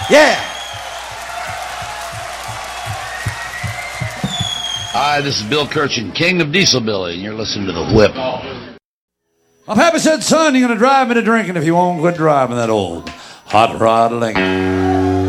Yeah. Hi, this is Bill Kirchen, King of Diesel Billy, and you're listening to The Whip. I'm happy said, son, you're going to drive me to drinking if you won't quit driving that old hot rod Lincoln.